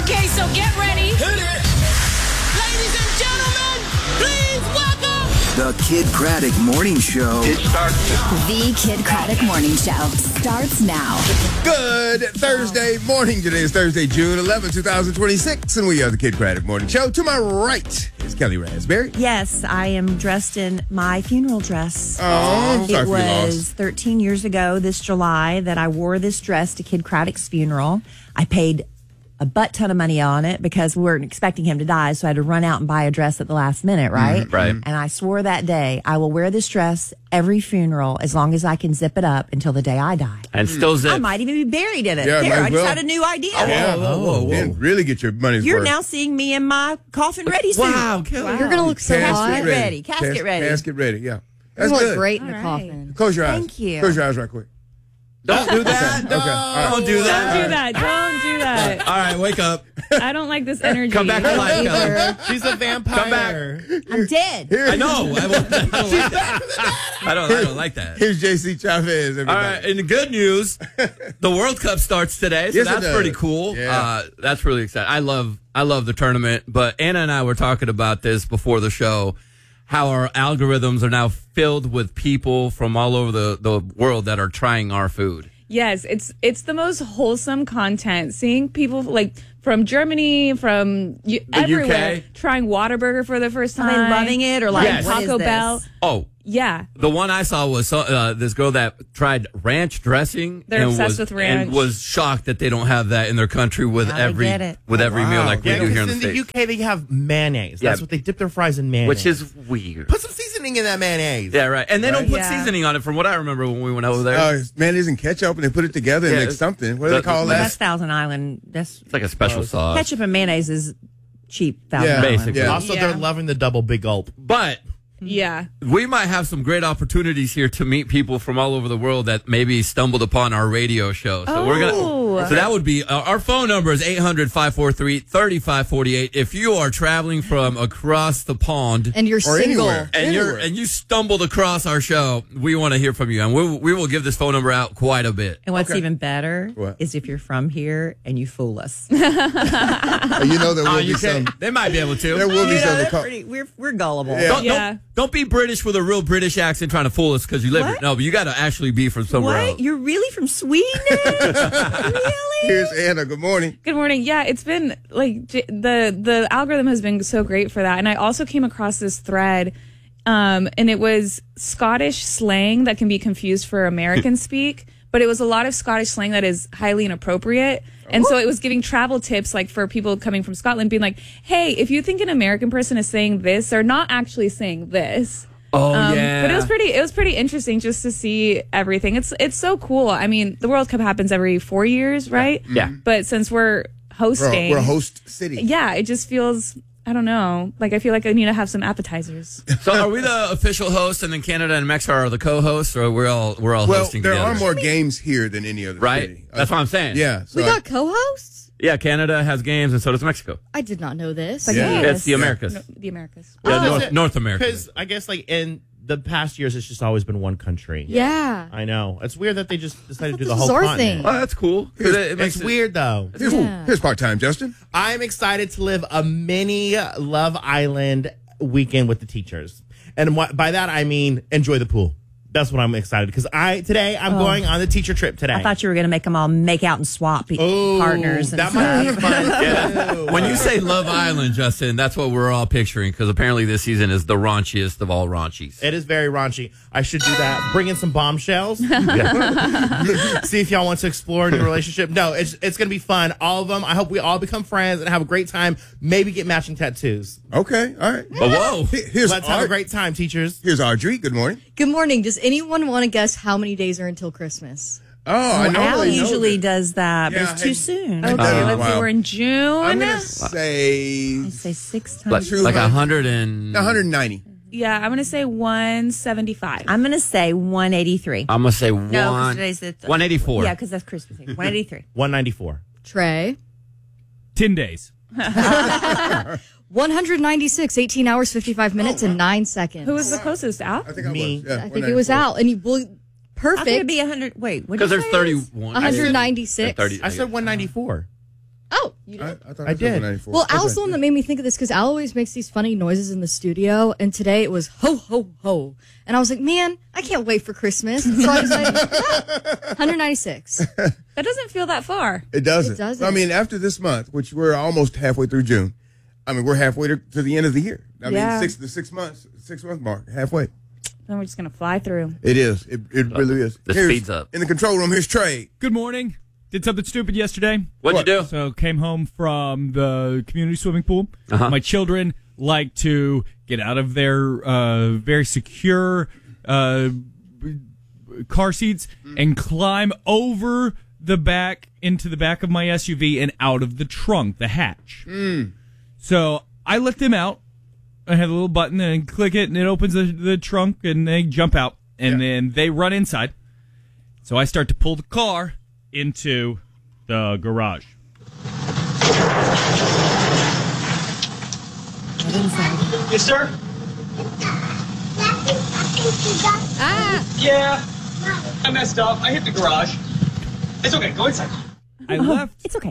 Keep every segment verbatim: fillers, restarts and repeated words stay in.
Okay, so get ready. Hit it. Ladies and gentlemen, please welcome the Kid Craddock Morning Show. It starts now. The Kid Craddock Morning Show starts now. Good Thursday morning. Today is Thursday, June eleventh, twenty twenty-six, and we are the Kid Craddock Morning Show. To my right is Kelly Raspberry. Yes, I am dressed in my funeral dress. Oh, sorry it for your loss. was thirteen years ago this July that I wore this dress to Kid Craddock's funeral. I paid a butt ton of money on it because we weren't expecting him to die, so I had to run out and buy a dress at the last minute, right? Mm-hmm, right. And I swore that day, I will wear this dress every funeral as long as I can zip it up until the day I die. And still zip. I might even be buried in it. Yeah, there, might I as just well. had a new idea. Oh, yeah. whoa, whoa, whoa. Didn't really get your money's You're worth. now seeing me in my coffin ready suit. Wow, Kelly. Wow. You're going to look so Casket hot. ready. ready. Casket Cas- ready. Casket ready, yeah. You're That's going to good. look great in All the right. coffin. Close your eyes. Thank you. Close your eyes right quick. Don't do that. Okay. All right. Don't do that. Don't do that. Don't do that. All right, wake up. I don't like this energy. Come back to life, Kelly. Either. She's a vampire. Come back. I'm dead. Here- I know. I, won't, I don't like that. I don't, I don't like that. Here's J C Chavez, All everybody. right, in the good news, the World Cup starts today, so Yes, it that's does. pretty cool. Yeah. Uh, that's really exciting. I love, I love the tournament. But Anna and I were talking about this before the show, how our algorithms are now filled with people from all over the, the world that are trying our food. Yes, it's it's the most wholesome content. Seeing people like from Germany, from U- everywhere, U K? trying Whataburger for the first Are time. they loving it or like Yes. what is Taco this? Bell. Oh, Yeah. the one I saw was uh, this girl that tried ranch dressing. They're and obsessed was, with ranch. and was shocked that they don't have that in their country with Now they every get it. with every Oh, meal wow. like we Yeah, do here in because the in the States, U K they have mayonnaise. Yeah. That's what they dip their fries in mayonnaise. which is weird. Put some seasoning in that mayonnaise. Yeah, right. And they don't put Yeah. seasoning on it, from what I remember when we went over there. Oh, it's mayonnaise and ketchup, and they put it together and Yeah, make it's- something. What do the- they call the- Well, that? that's Thousand Island. That's It's like a special sauce. ketchup and mayonnaise is cheap. Thousand Yeah, Island. basically. Yeah. Also, Yeah. they're loving the double big gulp. But Yeah. we might have some great opportunities here to meet people from all over the world that maybe stumbled upon our radio show. So we're Oh. gonna. So that would be uh, our phone number is eight hundred, five four three, three five four eight. If you are traveling from across the pond And you're Or single. anywhere. and you're Anywhere. and you stumbled across our show, we want to hear from you, and we we will give this phone number out quite a bit. And what's Okay. even better What? is if you're from here and you fool us. Oh, you know there will Oh, be you some. can, they might be able to. There will be You know, some. they're to call- pretty- we're we're gullible. Yeah. Don't, Yeah. don't, don't be British with a real British accent trying to fool us because you live here. What? No, but you got to actually be from somewhere What? else. You're really from Sweden? Really? Here's Anna. Good morning. Good morning. Yeah, it's been like j- the the algorithm has been so great for that. And I also came across this thread, um, and it was Scottish slang that can be confused for American speak, but it was a lot of Scottish slang that is highly inappropriate. And so it was giving travel tips, like for people coming from Scotland, being like, "Hey, if you think an American person is saying this, they're not actually saying this." Oh Um, yeah, But it was pretty. It was pretty interesting just to see everything. It's it's so cool. I mean, the World Cup happens every four years, right? Yeah. But since we're We're, hosting, we're a host city. yeah, it just feels. I don't know. Like I feel like I need to have some appetizers. So are we the official host, and then Canada and Mexico are the co-hosts, or we're all we're all Well, hosting there together? are more games here than any other right? city. That's what I'm saying. Yeah. So We I- got co-hosts? Yeah, Canada has games, and so does Mexico. I did not know this. Yeah. It's the Americas. No, the Americas. Yeah, Oh. North, North America. Because I guess like in the past years, it's just always been one country. Yeah. I know. It's weird that they just decided to do this the was whole our continent. thing. Oh, that's cool. 'Cause it, it makes It's it- weird though. here's, Yeah. here's part time, Justin. I'm excited to live a mini Love Island weekend with the teachers. And what, by that, I mean enjoy the pool. That's what I'm excited because I today I'm going on the teacher trip today. I thought you were going to make them all make out and swap pe- Oh, partners and that might be stuff. fun. Yeah. too. When you say Love Island, Justin, that's what we're all picturing, because apparently this season is the raunchiest of all raunchies. It is very raunchy. I should do that. Bring in some bombshells. See if y'all want to explore a new relationship. No, it's it's gonna be fun. All of them. I hope we all become friends and have a great time. Maybe get matching tattoos. Okay. All right. But whoa. He- Here's Let's have a Art- great time, teachers. Here's Audrey. Good morning. Good morning. Does anyone want to guess how many days are until Christmas? Oh, I know. Al I know usually that. does that, but Yeah, it's too hey, soon. I Okay, done it a let's see. while. We're in June. I'm gonna say I say six Like, times. like a hundred and... one hundred ninety. yeah, I'm gonna say one seventy-five. I'm going to say one eighty-three. I'm going to say No, 'cause one... today's the th- one eighty-four. Yeah, because that's Christmas Eve. one eighty-three. one ninety-four. Trey. ten days. one hundred ninety-six, eighteen hours, fifty-five minutes, and nine seconds. Who was the closest? Al? I think I Me. was. Yeah, I think it was Al. And you well, How could it perfect. be one hundred? Wait, what Because there's thirty-one. one hundred ninety-six. thirty. I said one ninety-four. Oh, Oh, you I, did? I thought I it was did. ninety-four. Well, Al's Okay. the one that made me think of this because Al always makes these funny noises in the studio, and today it was ho, ho, ho. And I was like, man, I can't wait for Christmas. And so I decided, ah, one ninety-six. That doesn't feel that far. It doesn't. It doesn't. I mean, after this month, which we're almost halfway through June, I mean, we're halfway to, to the end of the year. I Yeah. mean, six the six months, six month mark, halfway. Then we're just gonna fly through. It is. It, it really is. The Here's- speed's up. In the control room, here's Trey. Good morning. Did something stupid yesterday. What'd you do? So came home from the community swimming pool. Uh-huh. My children like to get out of their uh, very secure uh, car seats and climb over the back into the back of my S U V and out of the trunk, the hatch. So I let them out. I have a little button and click it, and it opens the, the trunk, and they jump out, and Yeah. then they run inside. So I start to pull the car into the garage. Yes, sir? Ah! Yeah. I messed up. I hit the garage. It's okay. Go inside. I left. It's okay.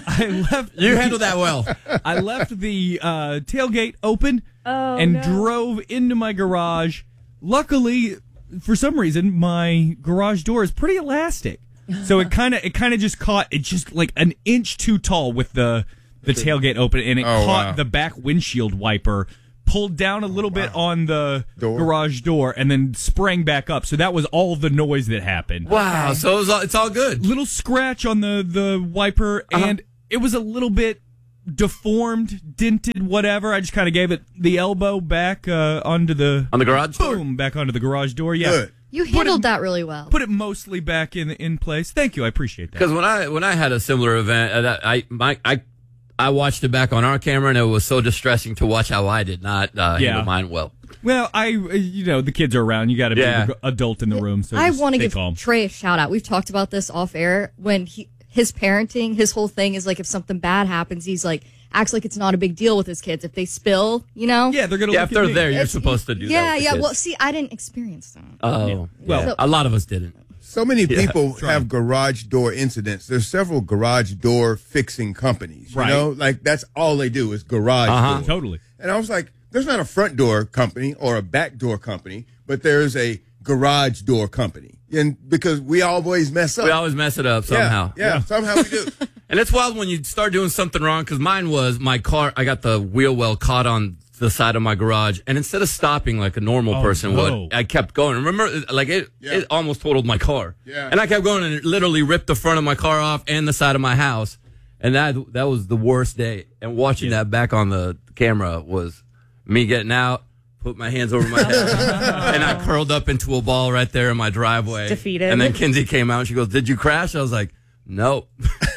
I left. You handled that well. I left the uh, tailgate open Oh, and no. drove into my garage. Luckily, for some reason, my garage door is pretty elastic, so it kind of it kind of just caught it just like an inch too tall with the the tailgate open, and it Oh, caught wow. the back windshield wiper. Pulled down a little bit on the Door. garage door and then sprang back up. So that was all the noise that happened. Wow. So it was all, it's all good. Little scratch on the, the wiper, and it was a little bit deformed, dented, whatever. I just kind of gave it the elbow back uh, onto the On the garage door? boom, back onto the garage door. Yeah, Good. You handled that really well. put it mostly back in in place. Thank you, I appreciate that. Because when I when I had a similar event, uh, that I my I I watched it back on our camera, and it was so distressing to watch how I did not uh, Yeah. handle mine well. Well, I uh, you know the kids are around. You got to be Yeah. the adult in the room. So I just want to stay give calm. Trey a shout out. We've talked about this off air. When he his parenting, his whole thing is like if something bad happens, he's like acts like it's not a big deal with his kids. If they spill, you know. Yeah, they're gonna. Yeah, look if they're at me. there, you're It's- supposed to do Yeah, that. with the yeah. kids. Well, see, I didn't experience that. Oh, Well- yeah. a lot of us didn't. So many Yeah. people Try. have garage door incidents. There's several garage door fixing companies. You Right. know, like that's all they do is garage Uh-huh. door. Totally. And I was like, there's not a front door company or a back door company, but there's a garage door company. And because we always mess up. We always mess it up somehow. Yeah, yeah, somehow we do. And it's wild when you start doing something wrong, because mine was my car, I got the wheel well caught on the side of my garage, and instead of stopping like a normal Oh, person no. would, I kept going. Remember, like it, Yeah. it almost totaled my car. Yeah. And I kept going, and it literally ripped the front of my car off and the side of my house. And that that was the worst day. And watching that back on the camera was me getting out, put my hands over my head, and I curled up into a ball right there in my driveway. Defeated. And then Kinsey came out and she goes, "Did you crash?" I was like, "Nope."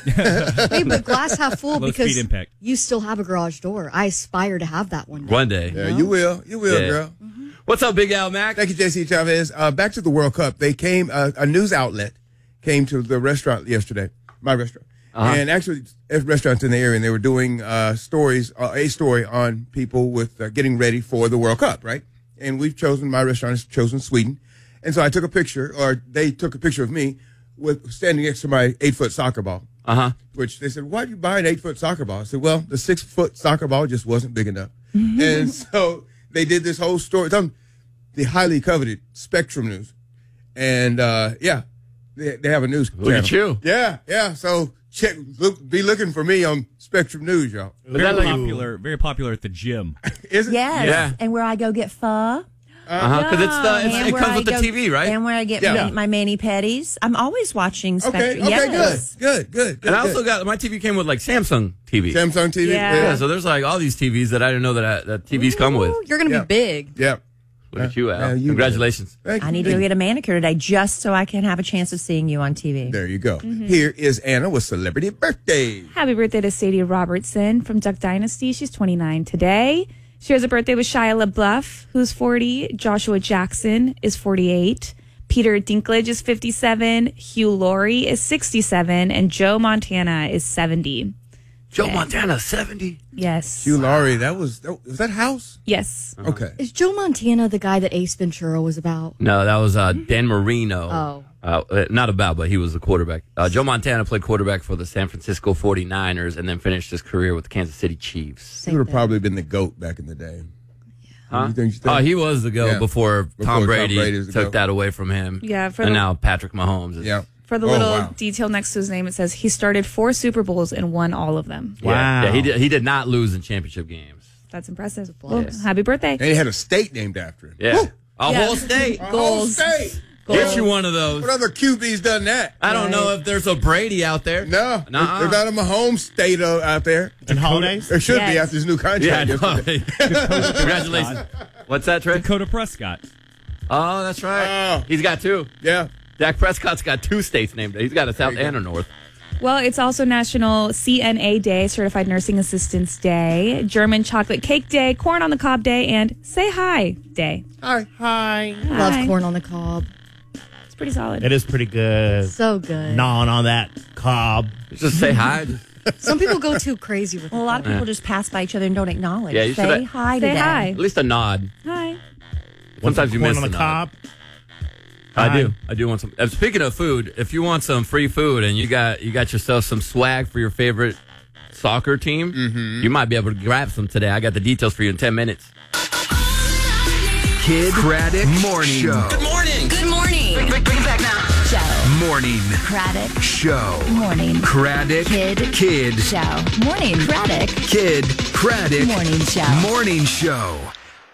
Hey, but glass half full Low because speed impact. you still have a garage door. I aspire to have that one day. One day. Yeah, you will. You will, Yeah. girl. What's up, Big Al Mac? Thank you, J C Chavez. Uh, back to the World Cup. They came, uh, a news outlet came to the restaurant yesterday, my restaurant. Uh-huh. And actually, there's restaurants in the area, and they were doing uh, stories, uh, a story on people with uh, getting ready for the World Cup, right? And we've chosen, my restaurant has chosen Sweden. And so I took a picture, or they took a picture of me with standing next to my eight-foot soccer ball. Uh huh. Which they said, why did you buy an eight-foot soccer ball? I said, well, the six-foot soccer ball just wasn't big enough. And so they did this whole story. It's on the highly coveted Spectrum News. And, uh, yeah, they, they have a news Look at channel. you. Yeah, yeah. So check, look, be looking for me on Spectrum News, y'all. Very that like- popular. Very popular at the gym. Is it? Yes. Yeah. And where I go get pho. Uh huh. Because it's the it's, And it where comes I with the go- T V, right? And where I get Yeah. my, my mani pedis. I'm always watching Okay, Spectrum. okay, yes. good, good, good, good. And I also good. got my T V came with like Samsung T V. Samsung T V. Yeah. Yeah, so there's like all these T Vs that I didn't know that I, that T Vs come with. Ooh, you're going to Yeah. be big. Yeah. Look at you, Al. Yeah, you Congratulations. Thank you. I need to go get a manicure today just so I can have a chance of seeing you on T V. There you go. Here is Anna with celebrity birthday. Happy birthday to Sadie Robertson from Duck Dynasty. She's twenty-nine today. She has a birthday with Shia LaBeouf, who's forty. Joshua Jackson is forty-eight. Peter Dinklage is fifty-seven. Hugh Laurie is sixty-seven. And Joe Montana is seventy. Joe Montana, seventy. Yes. Hugh Laurie, that was, that, was that House? Yes. Okay. Is Joe Montana the guy that Ace Ventura was about? No, that was uh, Dan Marino. Oh. Uh, not about, but he was the quarterback. Uh, Joe Montana played quarterback for the San Francisco forty-niners and then finished his career with the Kansas City Chiefs. He would have probably been the GOAT back in the day. Huh? You think, you think? Oh, he was the GOAT Yeah. before, Before Tom Tom Brady, Brady was the took GOAT. that away from him. Yeah, for and the- now Patrick Mahomes is. Yeah. For the Oh, little wow. detail next to his name, it says he started four Super Bowls and won all of them. Yeah, Wow. yeah, he did. He did not lose in championship games. That's impressive. Well, Yes. happy birthday. And he had a state named after him. Yeah, a Yeah. whole state. A whole Goals. state. Get you one of those. What other Q B's done that? I don't know if there's a Brady out there. No. Nuh-uh. There's not a Mahomes state uh, out there. And holidays? There should be Yes. after his new contract. Yeah, I yesterday. know. Congratulations. What's that, Trey? Dakota Prescott. Oh, that's right. Oh. He's got two. Yeah. Dak Prescott's got two states named. He's got a South and a North. Well, it's also National C N A Day, Certified Nursing Assistants Day, German Chocolate Cake Day, Corn on the Cob Day, and Say Hi Day. Hi. Hi. Love Hi. corn on the cob. It's pretty solid. It is pretty good. So good. Gnawing on that cob. Just say hi. Some people go too crazy with Well, a lot of people just pass by each other and don't acknowledge. Yeah, you Say should- hi Say today. hi. At least a nod. Hi. Sometimes you Corn miss on the the nod. cob. I Hi. do. I do want some. uh, Speaking of food, if you want some free food and you got you got yourself some swag for your favorite soccer team, Mm-hmm. you might be able to grab some today. I got the details for you in ten minutes. Kid Craddock Morning Show. Good morning. Good morning. Bring, bring, bring it back now. Show. Morning Craddock. Show. Morning. Craddock Kid. Kid Show. Morning. Craddock. Kid Craddock Morning Show. Morning Show.